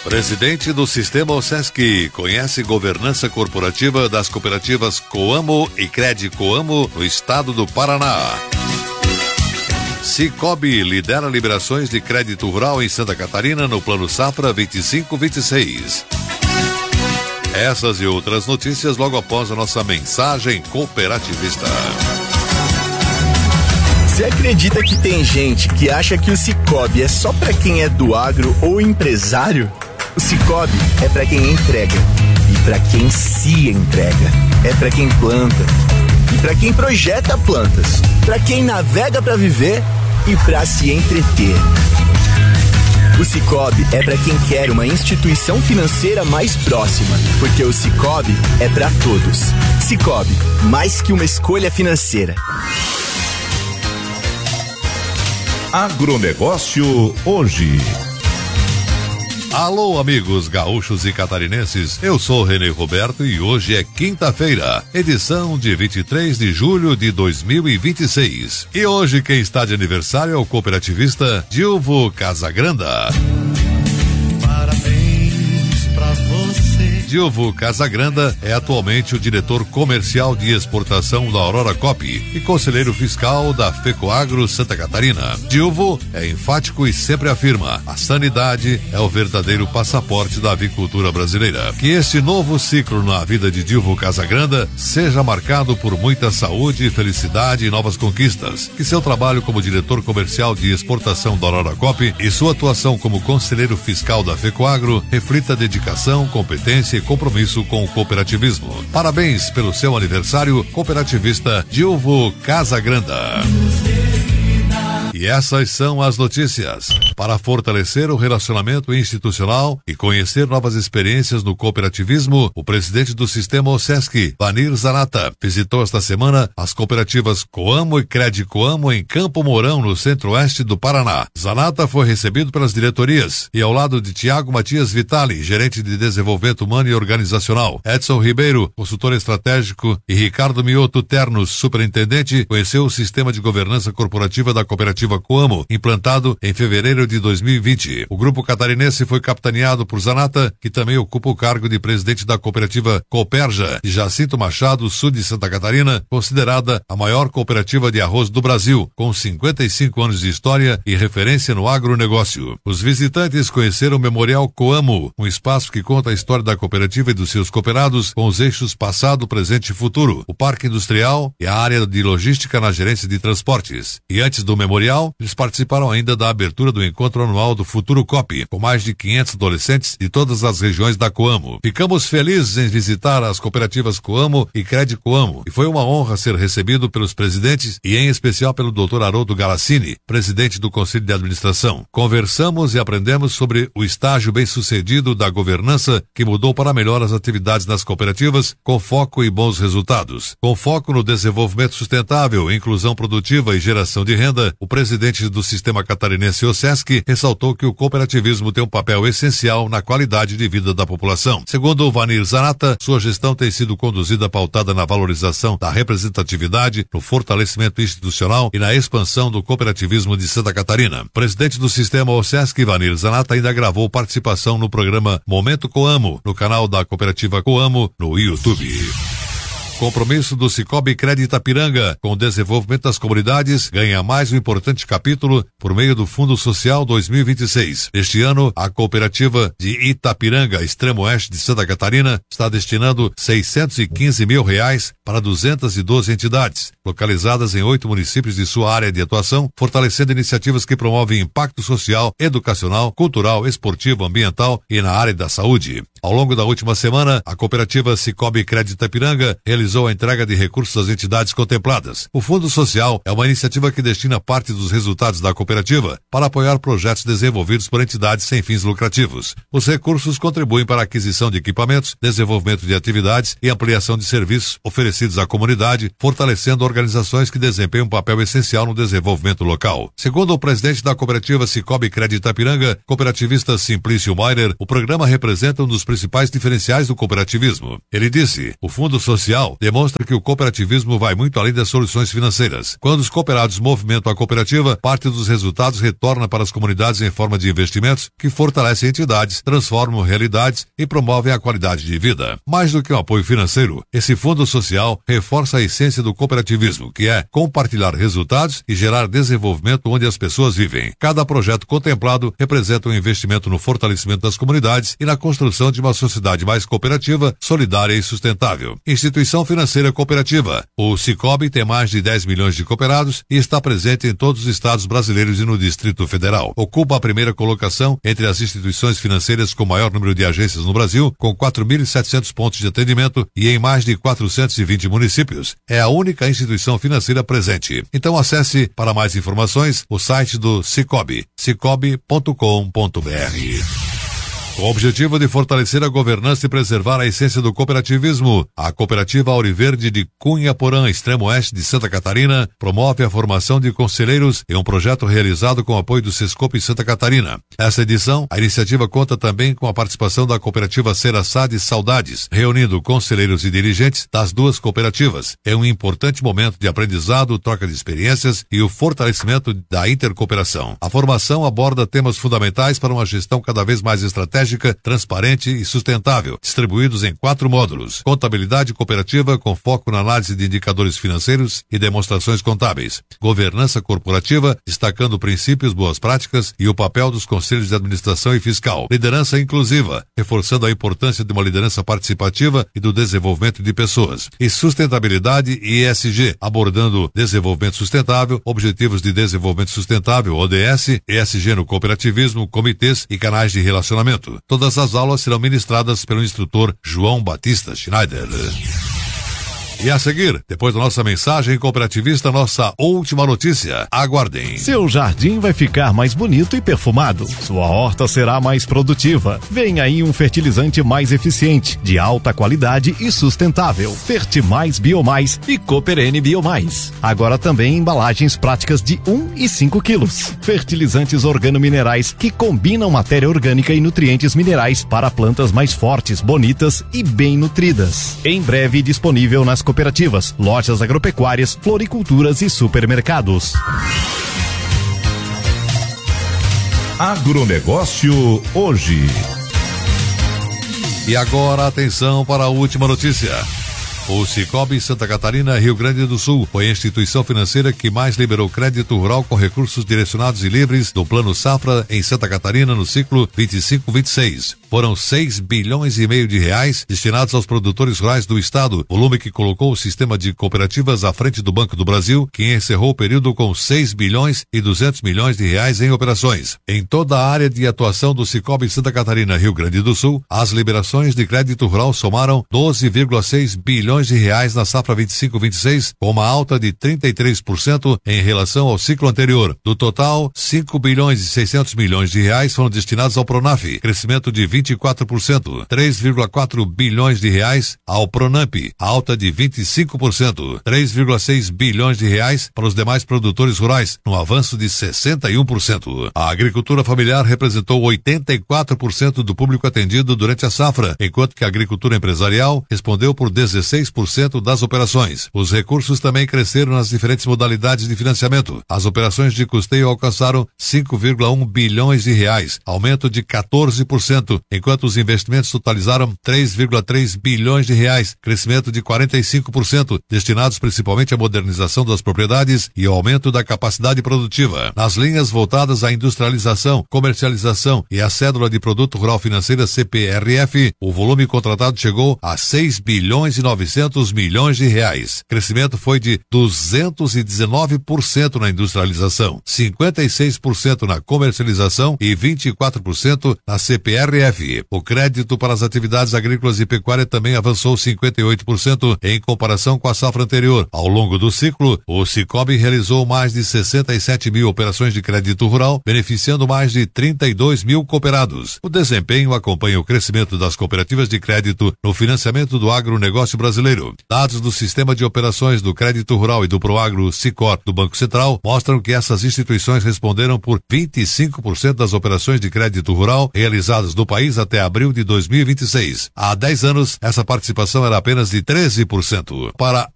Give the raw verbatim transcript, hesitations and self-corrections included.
Presidente do Sistema OSESC conhece governança corporativa das cooperativas Coamo e Cred Coamo no estado do Paraná. Sicobi lidera liberações de crédito rural em Santa Catarina no Plano Safra vinte e cinco vinte e seis. Essas e outras notícias logo após a nossa mensagem cooperativista. Você acredita que tem gente que acha que o Sicobi é só para quem é do agro ou empresário? O Sicobi é para quem entrega e para quem se entrega. É para quem planta e para quem projeta plantas, para quem navega para viver e para se entreter. O Sicobi é para quem quer uma instituição financeira mais próxima, porque o Sicobi é para todos. Sicobi, mais que uma escolha financeira. Agronegócio hoje. Alô, amigos gaúchos e catarinenses, eu sou Renê Roberto e hoje é quinta-feira, edição de vinte e três de julho de dois mil e vinte e seis. E hoje quem está de aniversário é o cooperativista Dilvo Casagranda. Parabéns pra você. Dilvo Casagranda é atualmente o diretor comercial de exportação da Aurora Copy e conselheiro fiscal da FECOAGRO Santa Catarina. Dilvo é enfático e sempre afirma: a sanidade é o verdadeiro passaporte da avicultura brasileira. Que este novo ciclo na vida de Dilvo Casagranda seja marcado por muita saúde, felicidade e novas conquistas. Que seu trabalho como diretor comercial de exportação da Aurora Copy e sua atuação como conselheiro fiscal da FECOAGRO reflita dedicação, competência e compromisso com o cooperativismo. Parabéns pelo seu aniversário, cooperativista Dilvo Casagranda. E essas são as notícias. Para fortalecer o relacionamento institucional e conhecer novas experiências no cooperativismo, o presidente do Sistema OSESC, Vanir Zanata, visitou esta semana as cooperativas Coamo e Cred Coamo em Campo Mourão, no centro-oeste do Paraná. Zanata foi recebido pelas diretorias e ao lado de Tiago Matias Vitali, gerente de desenvolvimento humano e organizacional, Edson Ribeiro, consultor estratégico, e Ricardo Mioto Ternos, superintendente, conheceu o sistema de governança corporativa da cooperativa Coamo, implantado em fevereiro de dois mil e vinte. O grupo catarinense foi capitaneado por Zanata, que também ocupa o cargo de presidente da cooperativa Cooperja, de Jacinto Machado, sul de Santa Catarina, considerada a maior cooperativa de arroz do Brasil, com cinquenta e cinco anos de história e referência no agronegócio. Os visitantes conheceram o Memorial Coamo, um espaço que conta a história da cooperativa e dos seus cooperados, com os eixos passado, presente e futuro, o parque industrial e a área de logística na gerência de transportes. E antes do memorial, eles participaram ainda da abertura do encontro anual do Futuro Cop, com mais de quinhentos adolescentes de todas as regiões da Coamo. Ficamos felizes em visitar as cooperativas Coamo e Cred Coamo, e foi uma honra ser recebido pelos presidentes e em especial pelo doutor Haroldo Galassini, presidente do Conselho de Administração. Conversamos e aprendemos sobre o estágio bem-sucedido da governança que mudou para melhor as atividades das cooperativas, com foco e bons resultados. Com foco no desenvolvimento sustentável, inclusão produtiva e geração de renda, o presidente do Sistema Catarinense OSESC ressaltou que o cooperativismo tem um papel essencial na qualidade de vida da população. Segundo o Vanir Zanata, sua gestão tem sido conduzida pautada na valorização da representatividade, no fortalecimento institucional e na expansão do cooperativismo de Santa Catarina. O presidente do Sistema OSESC, Vanir Zanata, ainda gravou participação no programa Momento Coamo, no canal da cooperativa Coamo, no YouTube. Compromisso do Sicobi Cred Itapiranga com o desenvolvimento das comunidades ganha mais um importante capítulo por meio do Fundo Social dois mil e vinte e seis. Este ano, a cooperativa de Itapiranga, extremo oeste de Santa Catarina, está destinando seiscentos e quinze mil reais para duzentas e doze entidades, localizadas em oito municípios de sua área de atuação, fortalecendo iniciativas que promovem impacto social, educacional, cultural, esportivo, ambiental e na área da saúde. Ao longo da última semana, a cooperativa Sicobi Cred Itapiranga realizou a entrega de recursos às entidades contempladas. O Fundo Social é uma iniciativa que destina parte dos resultados da cooperativa para apoiar projetos desenvolvidos por entidades sem fins lucrativos. Os recursos contribuem para a aquisição de equipamentos, desenvolvimento de atividades e ampliação de serviços oferecidos à comunidade, fortalecendo organizações que desempenham um papel essencial no desenvolvimento local. Segundo o presidente da cooperativa Sicobi Cred Itapiranga, cooperativista Simplício Mairer, o programa representa um dos principais diferenciais do cooperativismo. Ele disse: o Fundo Social Fiscal demonstra que o cooperativismo vai muito além das soluções financeiras. Quando os cooperados movimentam a cooperativa, parte dos resultados retorna para as comunidades em forma de investimentos que fortalecem entidades, transformam realidades e promovem a qualidade de vida. Mais do que um apoio financeiro, esse fundo social reforça a essência do cooperativismo, que é compartilhar resultados e gerar desenvolvimento onde as pessoas vivem. Cada projeto contemplado representa um investimento no fortalecimento das comunidades e na construção de uma sociedade mais cooperativa, solidária e sustentável. Instituição financeira cooperativa. O Sicoob tem mais de dez milhões de cooperados e está presente em todos os estados brasileiros e no Distrito Federal. Ocupa a primeira colocação entre as instituições financeiras com maior número de agências no Brasil, com quatro mil e setecentos pontos de atendimento e em mais de quatrocentos e vinte municípios. É a única instituição financeira presente. Então acesse para mais informações o site do Sicoob, sicoob ponto com ponto br. Com o objetivo de fortalecer a governança e preservar a essência do cooperativismo, a Cooperativa Auriverde de Cunha Porã, extremo oeste de Santa Catarina, promove a formação de conselheiros em um projeto realizado com o apoio do Sescope Santa Catarina. Nessa edição, a iniciativa conta também com a participação da Cooperativa Seraçade Saudades, reunindo conselheiros e dirigentes das duas cooperativas. É um importante momento de aprendizado, troca de experiências e o fortalecimento da intercooperação. A formação aborda temas fundamentais para uma gestão cada vez mais estratégica, transparente e sustentável, distribuídos em quatro módulos: contabilidade cooperativa com foco na análise de indicadores financeiros e demonstrações contábeis, governança corporativa, destacando princípios, boas práticas e o papel dos conselhos de administração e fiscal, liderança inclusiva, reforçando a importância de uma liderança participativa e do desenvolvimento de pessoas, e sustentabilidade e E S G, abordando desenvolvimento sustentável, objetivos de desenvolvimento sustentável, O D S, E S G no cooperativismo, comitês e canais de relacionamento. Todas as aulas serão ministradas pelo instrutor João Batista Schneider. E a seguir, depois da nossa mensagem cooperativista, nossa última notícia. Aguardem. Seu jardim vai ficar mais bonito e perfumado. Sua horta será mais produtiva. Vem aí um fertilizante mais eficiente, de alta qualidade e sustentável. Fertimais Biomais e Cooperene Biomais. Agora também embalagens práticas de um e cinco quilos. Fertilizantes organominerais que combinam matéria orgânica e nutrientes minerais para plantas mais fortes, bonitas e bem nutridas. Em breve disponível nas cooperativas, lojas agropecuárias, floriculturas e supermercados. Agronegócio hoje. E agora atenção para a última notícia. O Sicoob Santa Catarina, Rio Grande do Sul, foi a instituição financeira que mais liberou crédito rural com recursos direcionados e livres do Plano Safra em Santa Catarina no ciclo vinte e cinco vinte e seis. Foram seis bilhões e meio de reais destinados aos produtores rurais do estado, volume que colocou o sistema de cooperativas à frente do Banco do Brasil, que encerrou o período com seis bilhões e duzentos milhões de reais em operações. Em toda a área de atuação do Sicoob Santa Catarina, Rio Grande do Sul, as liberações de crédito rural somaram doze vírgula seis bilhões de reais na safra vinte e cinco vinte e seis, com uma alta de trinta e três por cento em relação ao ciclo anterior. Do total, cinco bilhões e seiscentos milhões de reais foram destinados ao Pronaf, crescimento de vinte e quatro por cento, três vírgula quatro bilhões de reais ao Pronamp, alta de vinte e cinco por cento, três vírgula seis bilhões de reais para os demais produtores rurais, um avanço de sessenta e um por cento. A agricultura familiar representou oitenta e quatro por cento do público atendido durante a safra, enquanto que a agricultura empresarial respondeu por dezesseis por cento das operações. Os recursos também cresceram nas diferentes modalidades de financiamento. As operações de custeio alcançaram cinco vírgula um bilhões de reais, aumento de quatorze por cento, enquanto os investimentos totalizaram três vírgula três bilhões de reais, crescimento de quarenta e cinco por cento, destinados principalmente à modernização das propriedades e ao aumento da capacidade produtiva. Nas linhas voltadas à industrialização, comercialização e à cédula de produto rural financeira C P R F, o volume contratado chegou a seis bilhões e novecentos milhões de reais. Crescimento foi de duzentos e dezenove por cento na industrialização, cinquenta e seis por cento na comercialização e vinte e quatro por cento na C P R F. O crédito para as atividades agrícolas e pecuária também avançou cinquenta e oito por cento em comparação com a safra anterior. Ao longo do ciclo, o Sicoob realizou mais de sessenta e sete mil operações de crédito rural, beneficiando mais de trinta e dois mil cooperados. O desempenho acompanha o crescimento das cooperativas de crédito no financiamento do agronegócio brasileiro. brasileiro. Dados do Sistema de Operações do Crédito Rural e do Proagro Sicor do Banco Central mostram que essas instituições responderam por vinte e cinco por cento das operações de crédito rural realizadas no país até abril de dois mil e vinte e seis. Há dez anos, essa participação era apenas de treze por cento. Para